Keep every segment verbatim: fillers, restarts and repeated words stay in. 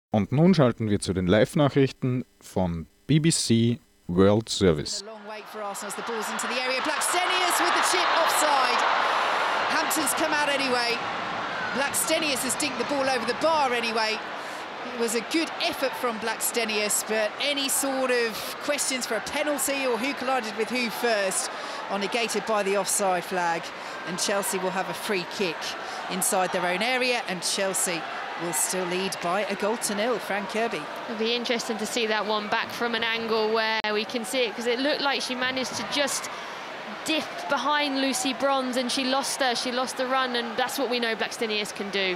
Und nun schalten wir zu den Live-Nachrichten von B B C World Service. Hampton's come out anyway. Blackstenius has dinked the ball over the bar anyway. It was a good effort from Blackstenius, but any sort of questions for a penalty or who collided with who first are negated by the offside flag. And Chelsea will have a free kick inside their own area, and Chelsea will still lead by a goal to nil. Fran Kirby. It'll be interesting to see that one back from an angle where we can see it, because it looked like she managed to just dip behind Lucy Bronze and she lost her, she lost the run, and that's what we know Blackstenius can do.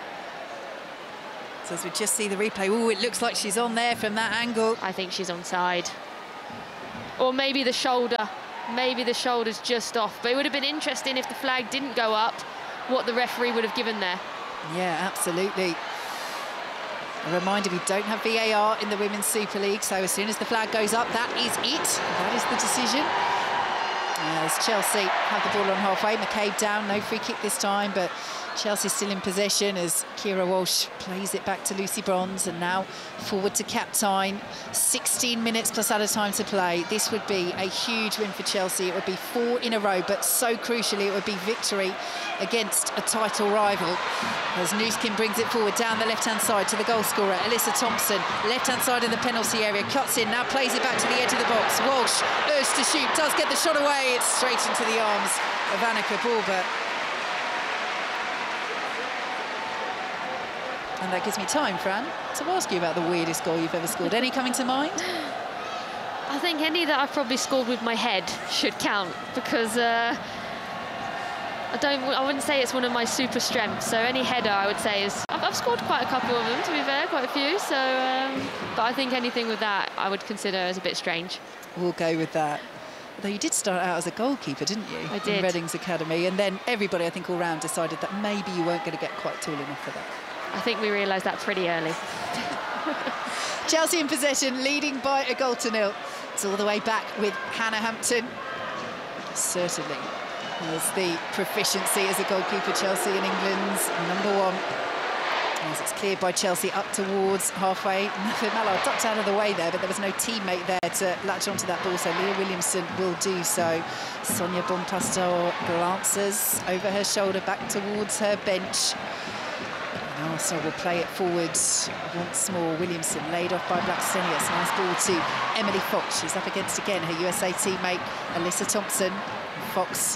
So as we just see the replay, oh, it looks like she's on there from that angle. I think she's onside. Or maybe the shoulder, maybe the shoulder's just off. But it would have been interesting if the flag didn't go up, what the referee would have given there. Yeah, absolutely. A reminder, we don't have V A R in the Women's Super League, so as soon as the flag goes up, that is it. That is the decision. As Chelsea have the ball on halfway, McCabe down, no free kick this time, but Chelsea still in possession as Kira Walsh plays it back to Lucy Bronze, and now forward to Captine. sixteen minutes plus added time to play. This would be a huge win for Chelsea. It would be four in a row, but so crucially it would be victory against a title rival. As Nuskin brings it forward down the left-hand side to the goal scorer, Alyssa Thompson, left-hand side in the penalty area, cuts in, now plays it back to the edge of the box. Walsh urged to shoot, does get the shot away. It's straight into the arms of Annika Bulba. And that gives me time, Fran, to ask you about the weirdest goal you've ever scored. Any coming to mind? I think any that I've probably scored with my head should count, because uh, I don't. I wouldn't say it's one of my super strengths. So any header, I would say, is. I've, I've scored quite a couple of them, to be fair, quite a few. So, um, but I think anything with that, I would consider as a bit strange. We'll go with that. Although you did start out as a goalkeeper, didn't you? I did. In Reading's academy, and then everybody, I think, all round decided that maybe you weren't going to get quite tall enough for that. I think we realised that pretty early. Chelsea in possession, leading by a goal to nil. It's all the way back with Hannah Hampton. Certainly has the proficiency as a goalkeeper, Chelsea in England's number one. As it's cleared by Chelsea up towards halfway. Mallard ducked out of the way there, but there was no teammate there to latch onto that ball, so Leah Williamson will do so. Sonia Bonpastor glances over her shoulder back towards her bench. Arsenal will play it forwards once more. Williamson laid off by Blackstenius. Nice ball to Emily Fox. She's up against again her U S A teammate Alyssa Thompson. Fox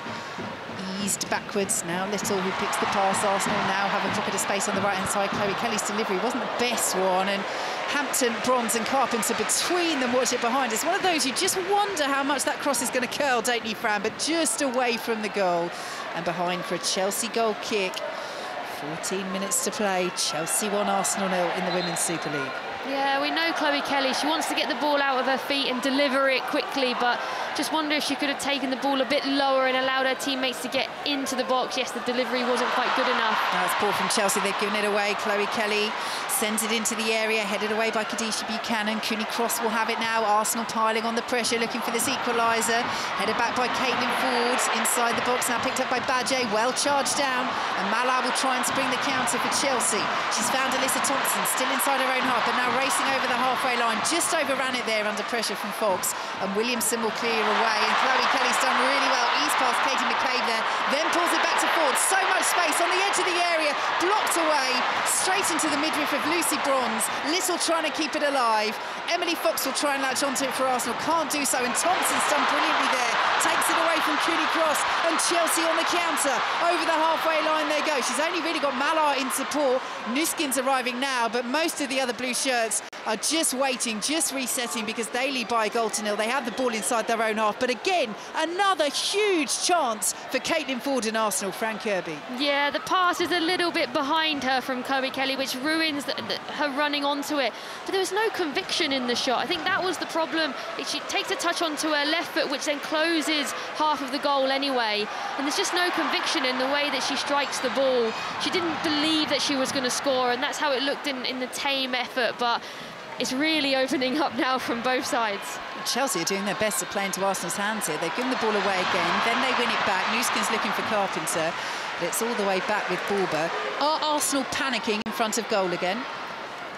eased backwards. Now Little, who picks the pass. Arsenal now have a pocket of space on the right hand side. Chloe Kelly's delivery wasn't the best one, and Hampton, Bronze and Carpenter between them watch it behind. It's one of those you just wonder how much that cross is going to curl, don't you, Fran? But just away from the goal and behind for a Chelsea goal kick. fourteen minutes to play. Chelsea one, Arsenal nil in the Women's Super League. Yeah, we know Chloe Kelly. She wants to get the ball out of her feet and deliver it quickly, but just wonder if she could have taken the ball a bit lower and allowed her teammates to get into the box. Yes, the delivery wasn't quite good enough. Now it's poor from Chelsea. They've given it away. Chloe Kelly sends it into the area, headed away by Kadisha Buchanan. Cooney Cross will have it now. Arsenal piling on the pressure, looking for this equaliser. Headed back by Caitlin Ford inside the box, now picked up by Badger. Well charged down, and Mallard will try and spring the counter for Chelsea. She's found Alyssa Thompson, still inside her own half, but now racing over the halfway line. Just overran it there under pressure from Fox, and Williamson will clear away. And Chloe Kelly's done really well. East past Katie McCabe there, then pulls it back to Ford. So much space on the edge of the area, blocked away, straight into the midriff of Lucy Bronze. Little trying to keep it alive. Emily Fox will try and latch onto it for Arsenal, can't do so, and Thompson's done brilliantly there. Takes it away from Cooney Cross, and Chelsea on the counter. Over the halfway line they go. She's only really got Mallard in support. Nuskin's arriving now, but most of the other blue shirts are just waiting, just resetting, because they lead by a goal to nil. They have the ball inside their own half, but again, another huge chance for Caitlin Ford and Arsenal. Fran Kirby. Yeah, the pass is a little bit behind her from Chloe Kelly, which ruins the, the, her running onto it. But there was no conviction in the shot. I think that was the problem. She takes a touch onto her left foot, which then closes half of the goal anyway. And there's just no conviction in the way that she strikes the ball. She didn't believe that she was going to score, and that's how it looked in, in the tame effort. But it's really opening up now from both sides. Chelsea are doing their best to play into Arsenal's hands here. They've given the ball away again, then they win it back. Nuskin's looking for Carpenter, but it's all the way back with Bulba. Are Arsenal panicking in front of goal again?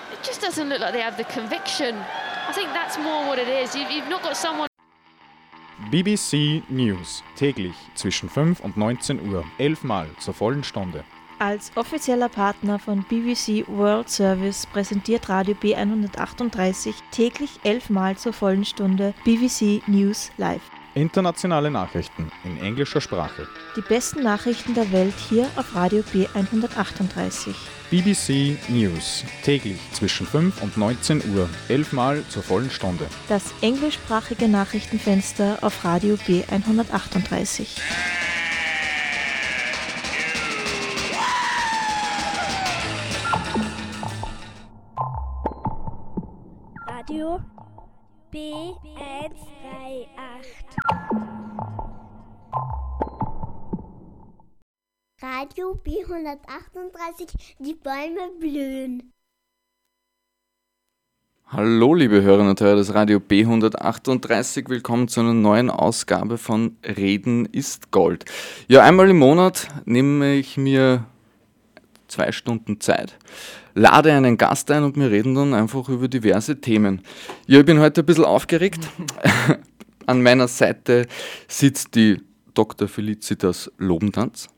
it just doesn't look like they have the conviction. I think that's more what it is. You've, you've not got someone. B B C News, täglich zwischen fünf und neunzehn Uhr, elfmal zur vollen Stunde. Als offizieller Partner von B B C World Service präsentiert Radio B hundertachtunddreißig täglich elfmal zur vollen Stunde B B C News Live. Internationale Nachrichten in englischer Sprache. Die besten Nachrichten der Welt hier auf Radio B hundertachtunddreißig. B B C News, täglich zwischen fünf und neunzehn Uhr, elfmal zur vollen Stunde. Das englischsprachige Nachrichtenfenster auf Radio B hundertachtunddreißig. Radio B hundertachtunddreißig. Radio B hundertachtunddreißig, die Bäume blühen. Hallo liebe Hörerinnen und Hörer des Radio B hundertachtunddreißig, willkommen zu einer neuen Ausgabe von Reden ist Gold. Ja, einmal im Monat nehme ich mir zwei Stunden Zeit, lade einen Gast ein und wir reden dann einfach über diverse Themen. Ja, ich bin heute ein bisschen aufgeregt. An meiner Seite sitzt die Doktor Felicitas Lobentanz.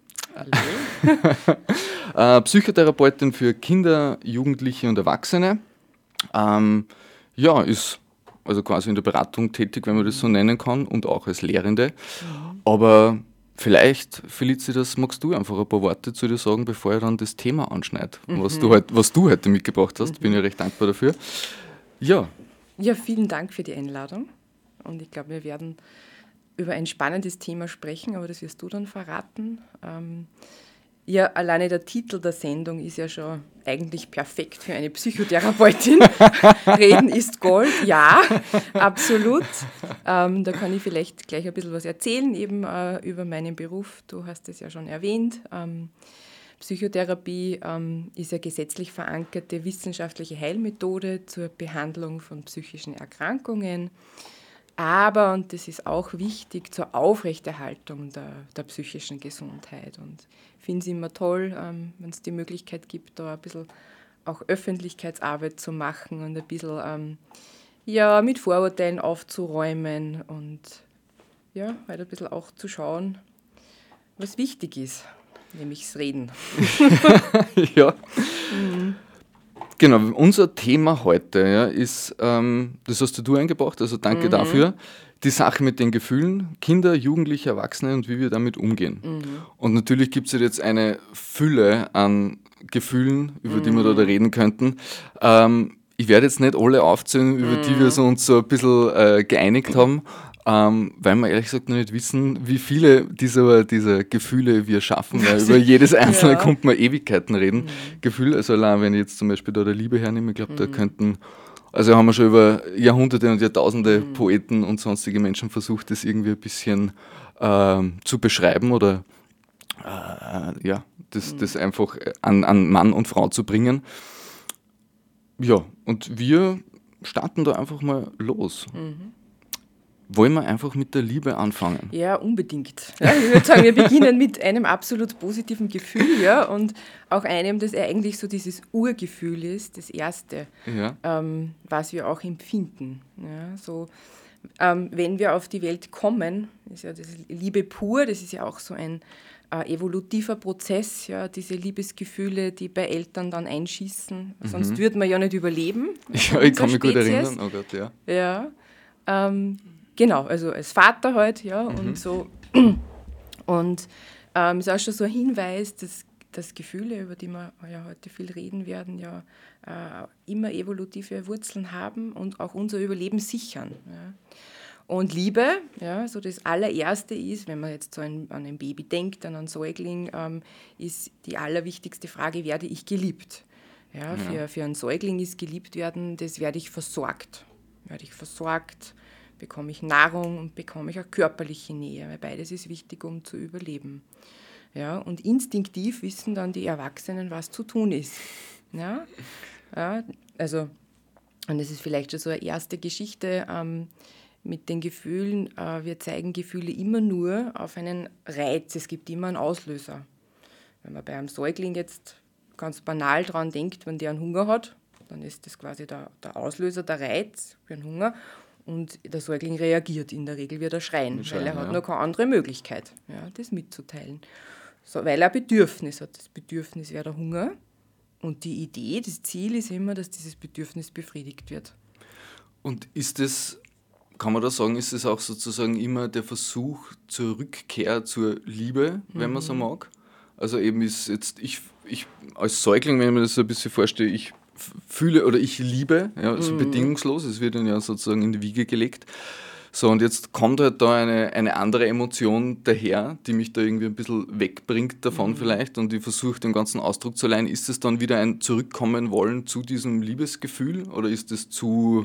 äh, Psychotherapeutin für Kinder, Jugendliche und Erwachsene. Ähm, ja, ist also quasi in der Beratung tätig, wenn man das so nennen kann, und auch als Lehrende. Mhm. Aber vielleicht, Felicitas, magst du einfach ein paar Worte zu dir sagen, bevor ich dann das Thema anschneide, mhm. was, du heut, was du heute mitgebracht hast. Mhm. Bin ja recht dankbar dafür. Ja. Ja, vielen Dank für die Einladung. Und ich glaube, wir werden über ein spannendes Thema sprechen, aber das wirst du dann verraten. Ähm, ja, alleine der Titel der Sendung ist ja schon eigentlich perfekt für eine Psychotherapeutin. Reden ist Gold, ja, absolut. Ähm, da kann ich vielleicht gleich ein bisschen was erzählen, eben äh, über meinen Beruf. Du hast es ja schon erwähnt. Ähm, Psychotherapie ähm, ist eine gesetzlich verankerte wissenschaftliche Heilmethode zur Behandlung von psychischen Erkrankungen. Aber, und das ist auch wichtig, zur Aufrechterhaltung der, der psychischen Gesundheit. Und ich finde es immer toll, ähm, wenn es die Möglichkeit gibt, da ein bisschen auch Öffentlichkeitsarbeit zu machen und ein bisschen ähm, ja, mit Vorurteilen aufzuräumen und ja, halt ein bisschen auch zu schauen, was wichtig ist, nämlich das Reden. Ja. Mhm. Genau, unser Thema heute ja, ist, ähm, das hast du eingebracht, also danke mhm. dafür, die Sache mit den Gefühlen, Kinder, Jugendliche, Erwachsene und wie wir damit umgehen. Mhm. Und natürlich gibt es jetzt eine Fülle an Gefühlen, über mhm. die wir da reden könnten. Ähm, ich werde jetzt nicht alle aufzählen, über mhm. die wir so uns so ein bisschen äh, geeinigt haben, Ähm, weil wir ehrlich gesagt noch nicht wissen, wie viele dieser, dieser Gefühle wir schaffen, weil über jedes einzelne ja. kommt man Ewigkeiten reden. Mhm. Gefühl, also allein wenn ich jetzt zum Beispiel da der Liebe hernehme, ich glaube, mhm. da könnten, also haben wir schon über Jahrhunderte und Jahrtausende mhm. Poeten und sonstige Menschen versucht, das irgendwie ein bisschen ähm, zu beschreiben oder äh, ja, das, mhm. das einfach an, an Mann und Frau zu bringen. Ja, und wir starten da einfach mal los. Mhm. Wollen wir einfach mit der Liebe anfangen? Ja, unbedingt. Ja, ich würde sagen, wir beginnen mit einem absolut positiven Gefühl, ja, und auch einem, das eigentlich so dieses Urgefühl ist, das Erste, ja. ähm, was wir auch empfinden. Ja, so, ähm, wenn wir auf die Welt kommen, ist ja das Liebe pur, das ist ja auch so ein äh, evolutiver Prozess, ja, diese Liebesgefühle, die bei Eltern dann einschießen, mhm. sonst würde man ja nicht überleben. Ja, ich kann mich gut erinnern, oh Gott, ja. Ja, ähm, Genau, also als Vater halt, ja, mhm. und so. Und ähm, ist auch schon so ein Hinweis, dass, dass Gefühle, über die wir ja heute viel reden werden, ja äh, immer evolutive Wurzeln haben und auch unser Überleben sichern. Ja. Und Liebe, ja, so das allererste ist, wenn man jetzt so ein, an ein Baby denkt, an einen Säugling, ähm, ist die allerwichtigste Frage, werde ich geliebt? Ja, ja. Für, für einen Säugling ist geliebt werden, das werde ich versorgt. Werde ich versorgt, bekomme ich Nahrung und bekomme ich auch körperliche Nähe, weil beides ist wichtig, um zu überleben. Ja, und instinktiv wissen dann die Erwachsenen, was zu tun ist. Ja, ja, also, und das ist vielleicht schon so eine erste Geschichte ähm, mit den Gefühlen. Äh, wir zeigen Gefühle immer nur auf einen Reiz. Es gibt immer einen Auslöser. Wenn man bei einem Säugling jetzt ganz banal dran denkt, wenn der einen Hunger hat, Dann ist das quasi der, der Auslöser, der Reiz für den Hunger. Und der Säugling reagiert, in der Regel wird er schreien, Schreien, weil er hat ja. noch keine andere Möglichkeit, ja, das mitzuteilen. So, weil er ein Bedürfnis hat. Das Bedürfnis wäre der Hunger. Und die Idee, das Ziel ist immer, dass dieses Bedürfnis befriedigt wird. Und ist das, kann man da sagen, ist es auch sozusagen immer der Versuch zur Rückkehr zur Liebe, wenn man so mag? Also eben ist jetzt, ich, ich als Säugling, wenn ich mir das so ein bisschen vorstelle, ich fühle oder ich liebe, ja, so bedingungslos, es wird dann ja sozusagen in die Wiege gelegt. So, und jetzt kommt halt da eine, eine andere Emotion daher, die mich da irgendwie ein bisschen wegbringt davon mhm. vielleicht, und ich versuche den ganzen Ausdruck zu leihen. Ist es dann wieder ein Zurückkommen wollen zu diesem Liebesgefühl oder ist es zu,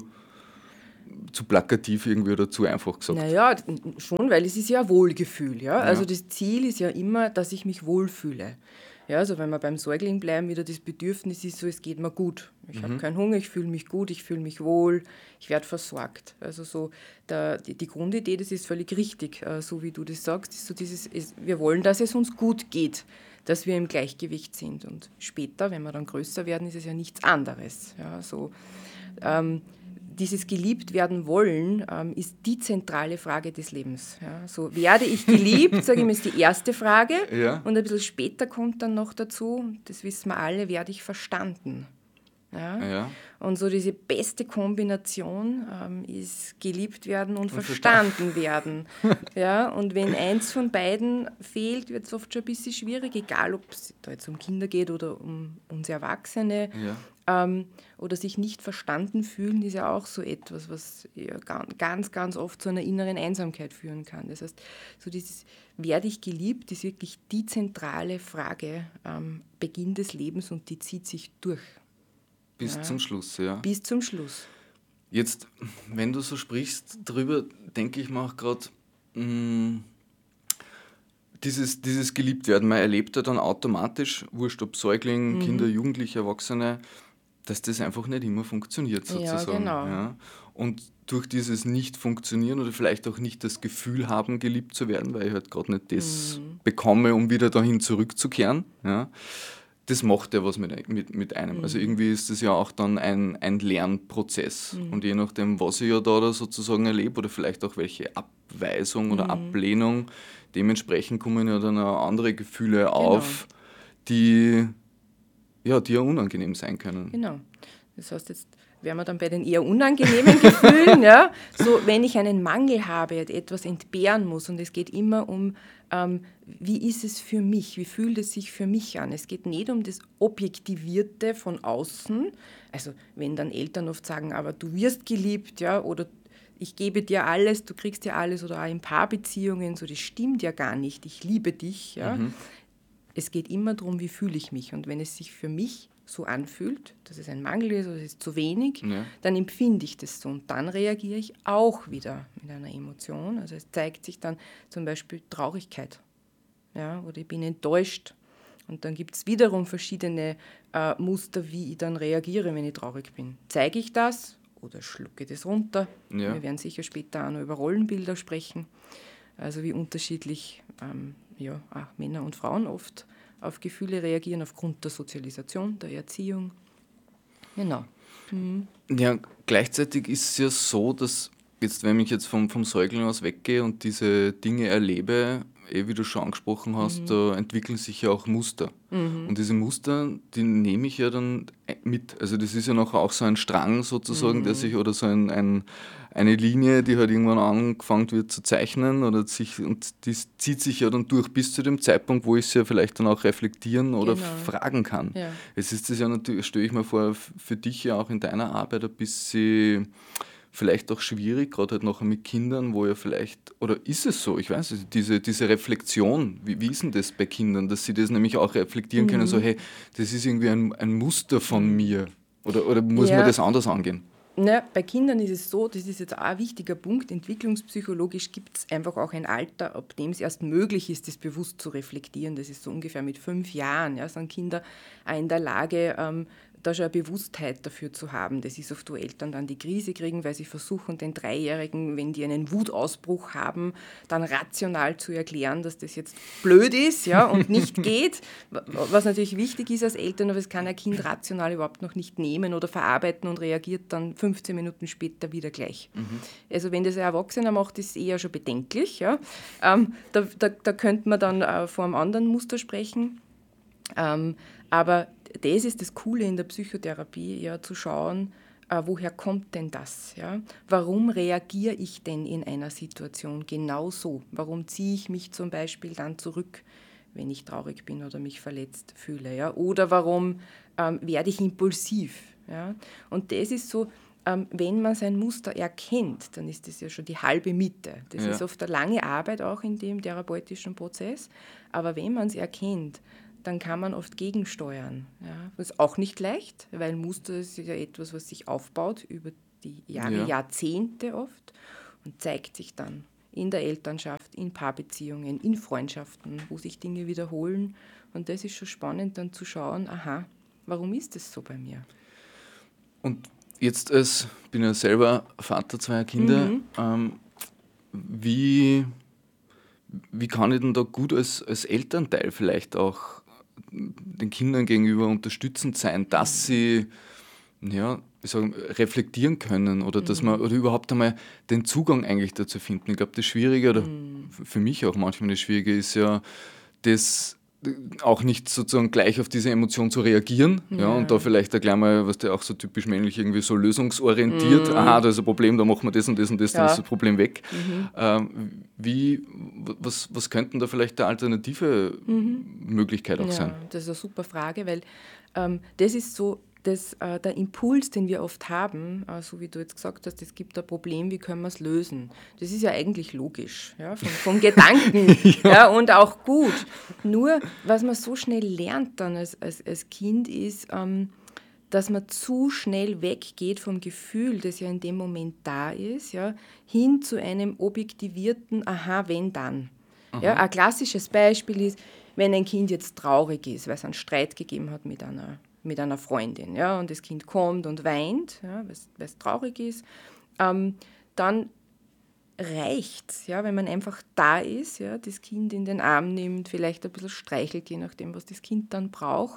zu plakativ irgendwie oder zu einfach gesagt? Naja, schon, weil es ist ja ein Wohlgefühl. Ja? Ja. Also das Ziel ist ja immer, dass ich mich wohlfühle. Ja, also wenn wir beim Säugling bleiben, wieder das Bedürfnis ist so, es geht mir gut. Ich mhm. habe keinen Hunger, ich fühle mich gut, ich fühle mich wohl, ich werde versorgt. Also so der, die, die Grundidee, das ist völlig richtig, äh, so wie du das sagst, ist so dieses, ist, wir wollen, dass es uns gut geht, dass wir im Gleichgewicht sind. Und später, wenn wir dann größer werden, ist es ja nichts anderes. Ja, so, ähm, dieses geliebt werden wollen ähm, ist die zentrale Frage des Lebens. Ja, so, werde ich geliebt, sage ich mal, ist die erste Frage. Ja. Und ein bisschen später kommt dann noch dazu, das wissen wir alle, werde ich verstanden. Ja? Ja. Und so diese beste Kombination ähm, ist geliebt werden und, und verstanden werden. Ja? Und wenn eins von beiden fehlt, wird es oft schon ein bisschen schwierig, egal ob es da jetzt um Kinder geht oder um uns Erwachsene. Ja. Ähm, oder sich nicht verstanden fühlen, ist ja auch so etwas, was ja ganz, ganz oft zu einer inneren Einsamkeit führen kann. Das heißt, so dieses werde ich geliebt, ist wirklich die zentrale Frage am Beginn des Lebens und die zieht sich durch. Bis ja. zum Schluss, ja. Bis zum Schluss. Jetzt, wenn du so sprichst drüber, denke ich mir auch gerade, dieses, dieses Geliebtwerden, man erlebt ja dann automatisch, wurscht ob Säugling, mhm. Kinder, Jugendliche, Erwachsene, dass das einfach nicht immer funktioniert sozusagen. Ja, genau. Ja. Und durch dieses Nicht-Funktionieren oder vielleicht auch nicht das Gefühl haben, geliebt zu werden, weil ich halt gerade nicht das mhm. bekomme, um wieder dahin zurückzukehren, ja, das macht ja was mit, mit, mit einem. Mhm. Also irgendwie ist das ja auch dann ein, ein Lernprozess. Mhm. Und je nachdem, was ich ja da, da sozusagen erlebe oder vielleicht auch welche Abweisung oder mhm. Ablehnung, dementsprechend kommen ja dann auch andere Gefühle genau. auf, die ja, die ja unangenehm sein können. Genau. Das heißt, jetzt wären wir dann bei den eher unangenehmen Gefühlen. Ja? So, wenn ich einen Mangel habe, etwas entbehren muss und es geht immer um, ähm, wie ist es für mich, wie fühlt es sich für mich an. Es geht nicht um das Objektivierte von außen. Also wenn dann Eltern oft sagen, aber du wirst geliebt, ja, oder ich gebe dir alles, du kriegst dir alles, oder auch in Paarbeziehungen, so, das stimmt ja gar nicht, ich liebe dich, ja. Mhm. Es geht immer darum, wie fühle ich mich. Und wenn es sich für mich so anfühlt, dass es ein Mangel ist oder es ist zu wenig, ja. dann empfinde ich das so. Und dann reagiere ich auch wieder mit einer Emotion. Also es zeigt sich dann zum Beispiel Traurigkeit. Ja, oder ich bin enttäuscht. Und dann gibt es wiederum verschiedene äh, Muster, wie ich dann reagiere, wenn ich traurig bin. Zeige ich das oder schlucke das runter? Ja. Wir werden sicher später auch noch über Rollenbilder sprechen. Also wie unterschiedlich ähm, ja, auch Männer und Frauen oft auf Gefühle reagieren, aufgrund der Sozialisation, der Erziehung. Genau. Mhm. Ja, gleichzeitig ist es ja so, dass jetzt, wenn ich jetzt vom, vom Säugling aus weggehe und diese Dinge erlebe, eh, wie du schon angesprochen hast, mhm. da entwickeln sich ja auch Muster. Mhm. Und diese Muster, die nehme ich ja dann mit. Also das ist ja nachher auch so ein Strang sozusagen, mhm. der sich, oder so ein, ein, eine Linie, die halt irgendwann angefangen wird zu zeichnen, oder sich, und das zieht sich ja dann durch bis zu dem Zeitpunkt, wo ich es ja vielleicht dann auch reflektieren oder genau. fragen kann. Ja. Es ist das ja natürlich, stelle ich mir vor, für dich ja auch in deiner Arbeit ein bisschen vielleicht auch schwierig, gerade halt nachher mit Kindern, wo ja vielleicht, oder ist es so, ich weiß nicht, diese, diese Reflexion, wie, wie ist denn das bei Kindern, dass sie das nämlich auch reflektieren mhm. können, so hey, das ist irgendwie ein, ein Muster von mir, oder, oder muss ja. man das anders angehen? Na, bei Kindern ist es so, das ist jetzt auch ein wichtiger Punkt, entwicklungspsychologisch gibt es einfach auch ein Alter, ab dem es erst möglich ist, das bewusst zu reflektieren. Das ist so ungefähr mit fünf Jahren, ja, sind Kinder auch in der Lage, ähm, da schon eine Bewusstheit dafür zu haben. Das ist oft, wo Eltern dann die Krise kriegen, weil sie versuchen, den Dreijährigen, wenn die einen Wutausbruch haben, dann rational zu erklären, dass das jetzt blöd ist, ja, und nicht geht. Was natürlich wichtig ist als Eltern, aber es kann ein Kind rational überhaupt noch nicht nehmen oder verarbeiten und reagiert dann fünfzehn Minuten später wieder gleich. Mhm. Also wenn das ein Erwachsener macht, ist es eher schon bedenklich. Ja. Ähm, da, da, da könnte man dann äh, vor einem anderen Muster sprechen. Ähm, aber das ist das Coole in der Psychotherapie, ja, zu schauen, äh, woher kommt denn das? Ja? Warum reagiere ich denn in einer Situation genau so? Warum ziehe ich mich zum Beispiel dann zurück, wenn ich traurig bin oder mich verletzt fühle? Ja? Oder warum ähm, werde ich impulsiv? Ja? Und das ist so, ähm, wenn man sein Muster erkennt, dann ist das ja schon die halbe Miete. Das ja. ist oft eine lange Arbeit auch in dem therapeutischen Prozess, aber wenn man es erkennt, dann kann man oft gegensteuern. Ja. Das ist auch nicht leicht, weil Muster ist ja etwas, was sich aufbaut über die Jahre, ja. Jahrzehnte oft und zeigt sich dann in der Elternschaft, in Paarbeziehungen, in Freundschaften, wo sich Dinge wiederholen. Und das ist schon spannend, dann zu schauen, aha, warum ist das so bei mir? Und jetzt als, ich bin ja selber Vater zweier Kinder, mhm. ähm, wie, wie kann ich denn da gut als, als Elternteil vielleicht auch den Kindern gegenüber unterstützend sein, dass sie ja, ich sag, reflektieren können oder mhm. dass man oder überhaupt einmal den Zugang eigentlich dazu finden. Ich glaube, das Schwierige oder mhm. für mich auch manchmal das Schwierige ist ja, das auch nicht sozusagen gleich auf diese Emotion zu reagieren ja. Ja, und da vielleicht da gleich mal, was der auch so typisch männlich irgendwie so lösungsorientiert, mhm. aha, da ist ein Problem, da machen wir das und das und das, ja. dann ist das Problem weg. Mhm. Ähm, wie, was, was könnten da vielleicht eine alternative mhm. Möglichkeit auch ja, sein? Das ist eine super Frage, weil ähm, das ist so, das, äh, der Impuls, den wir oft haben, äh, so wie du jetzt gesagt hast, es gibt ein Problem, wie können wir es lösen? Das ist ja eigentlich logisch, ja, vom, vom Gedanken ja. Ja, und auch gut. Nur, was man so schnell lernt dann als, als, als Kind ist, ähm, dass man zu schnell weggeht vom Gefühl, das ja in dem Moment da ist, ja, hin zu einem objektivierten Aha, wenn dann. Ja, ein klassisches Beispiel ist, wenn ein Kind jetzt traurig ist, weil es einen Streit gegeben hat mit einer mit einer Freundin, ja, und das Kind kommt und weint, ja, weil es traurig ist, ähm, dann reicht es, ja, wenn man einfach da ist, ja, das Kind in den Arm nimmt, vielleicht ein bisschen streichelt, je nachdem, was das Kind dann braucht,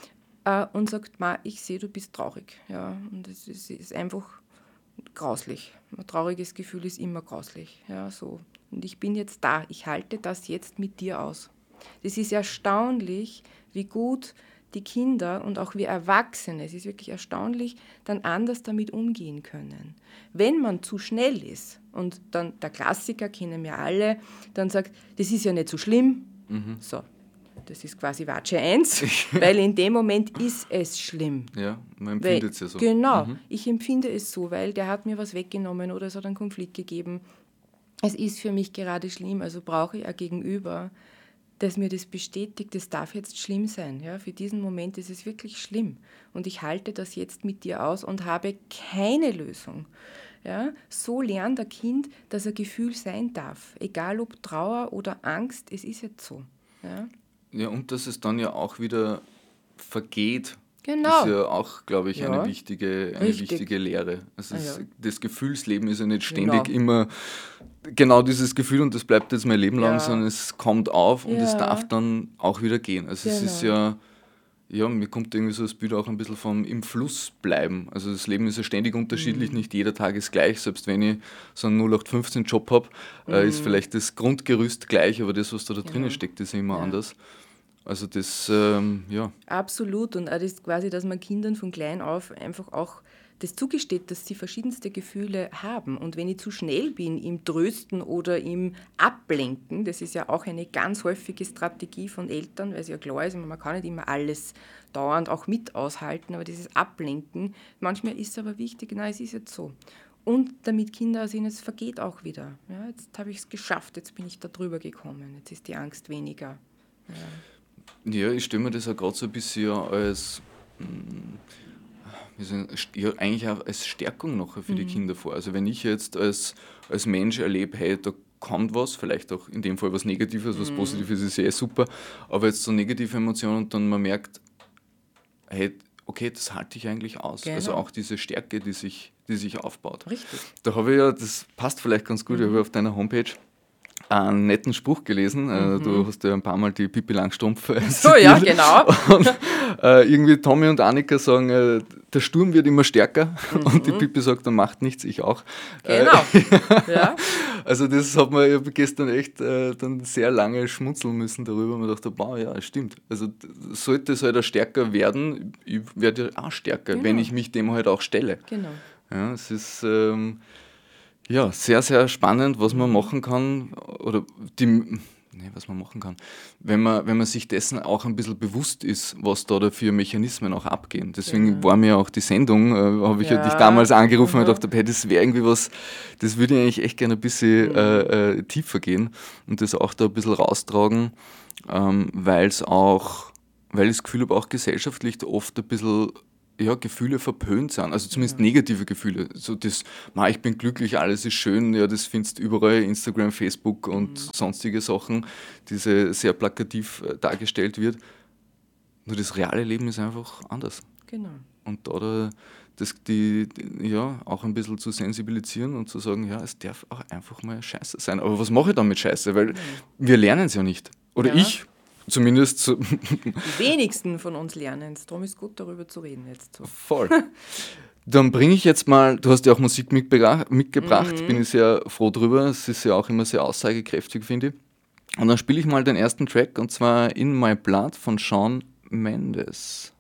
äh, und sagt, Ma, ich sehe, du bist traurig. Ja, und es ist, ist einfach grauslich. Ein trauriges Gefühl ist immer grauslich. Ja, so. Und ich bin jetzt da, ich halte das jetzt mit dir aus. Das ist erstaunlich, wie gut die Kinder und auch wir Erwachsene, es ist wirklich erstaunlich, dann anders damit umgehen können. Wenn man zu schnell ist und dann der Klassiker, kennen wir alle, dann sagt, das ist ja nicht so schlimm, mhm. so, das ist quasi Watsche eins, weil in dem Moment ist es schlimm. Ja, man empfindet es ja so. Genau, mhm. ich empfinde es so, weil der hat mir was weggenommen oder es hat einen Konflikt gegeben. Es ist für mich gerade schlimm, also brauche ich ein Gegenüber, dass mir das bestätigt, das darf jetzt schlimm sein. Ja? Für diesen Moment ist es wirklich schlimm. Und ich halte das jetzt mit dir aus und habe keine Lösung. Ja? So lernt ein Kind, dass ein Gefühl sein darf. Egal ob Trauer oder Angst, es ist jetzt so. Ja, ja und dass es dann ja auch wieder vergeht. Genau. Ist ja auch, glaube ich, ja. eine, wichtige, eine wichtige Lehre. Also es, ja. Das Gefühlsleben ist ja nicht ständig genau. immer genau dieses Gefühl und das bleibt jetzt mein Leben lang, ja. sondern es kommt auf und ja. es darf dann auch wieder gehen. Also genau. es ist ja, ja, mir kommt irgendwie so das Bild auch ein bisschen vom im Fluss bleiben. Also das Leben ist ja ständig unterschiedlich, mhm. nicht jeder Tag ist gleich. Selbst wenn ich so einen null acht fünfzehn Job habe, mhm. äh, ist vielleicht das Grundgerüst gleich, aber das, was da, da drinnen ja. steckt, ist ja immer ja. anders. Also das, ähm, ja. Absolut. Und auch das quasi, dass man Kindern von klein auf einfach auch das zugesteht, dass sie verschiedenste Gefühle haben. Und wenn ich zu schnell bin im Trösten oder im Ablenken, das ist ja auch eine ganz häufige Strategie von Eltern, weil es ja klar ist, man kann nicht immer alles dauernd auch mit aushalten, aber dieses Ablenken, manchmal ist es aber wichtig, nein, es ist jetzt so. Und damit Kinder sehen, es vergeht auch wieder. Ja, jetzt habe ich es geschafft, jetzt bin ich da drüber gekommen, jetzt ist die Angst weniger. Ja, ja ich stelle mir das auch gerade so ein bisschen als... Mh, ja, eigentlich auch als Stärkung noch für mhm. die Kinder vor. Also wenn ich jetzt als, als Mensch erlebe, hey, da kommt was, vielleicht auch in dem Fall was Negatives, was mhm. Positives ist eh super, aber jetzt so negative Emotionen und dann man merkt, hey, okay, das halte ich eigentlich aus. Genau. Also auch diese Stärke, die sich, die sich aufbaut. Richtig. Da habe ich ja, das passt vielleicht ganz gut, mhm. ich habe auf deiner Homepage einen netten Spruch gelesen. Mhm. Du hast ja ein paar Mal die Pippi Langstrumpf äh, So, ja, genau. Und äh, irgendwie Tommy und Annika sagen, äh, der Sturm wird immer stärker. Mhm. Und die Pippi sagt, er macht nichts, ich auch. Genau. Äh, ja. Also das hat man ja gestern echt äh, dann sehr lange schmunzeln müssen darüber. Man dachte, wow, ja, stimmt. Also sollte es halt auch stärker werden, ich werde ja auch stärker, genau. wenn ich mich dem halt auch stelle. Genau. Ja, es ist... Ähm, Ja, sehr, sehr spannend, was man machen kann, oder die, nee, was man machen kann, wenn man, wenn man sich dessen auch ein bisschen bewusst ist, was da für Mechanismen auch abgehen. Deswegen ja. war mir auch die Sendung, äh, habe ich ja. ja dich damals angerufen mhm. und gedacht, hey, das wäre irgendwie was, das würde ich eigentlich echt gerne ein bisschen mhm. äh, äh, tiefer gehen und das auch da ein bisschen raustragen, ähm, weil es auch, weil ich das Gefühl habe, auch gesellschaftlich oft ein bisschen ja, Gefühle verpönt sind, also zumindest ja. negative Gefühle. So das, ma, ich bin glücklich, alles ist schön, ja, das findest du überall, Instagram, Facebook und mhm. sonstige Sachen, diese sehr plakativ äh, dargestellt wird. Nur das reale Leben ist einfach anders. Genau. Und da, da das, die, die, ja, auch ein bisschen zu sensibilisieren und zu sagen, ja, es darf auch einfach mal Scheiße sein. Aber was mache ich dann mit Scheiße? Weil mhm. wir lernen es ja nicht. Oder ja. ich. Zumindest zu die wenigsten von uns lernen es. Darum ist gut, darüber zu reden jetzt. So. Voll. Dann bringe ich jetzt mal, du hast ja auch Musik mitgebracht, mitgebracht. Mhm. Bin ich sehr froh drüber. Es ist ja auch immer sehr aussagekräftig, finde ich. Und dann spiele ich mal den ersten Track, und zwar In My Blood von Shawn Mendes.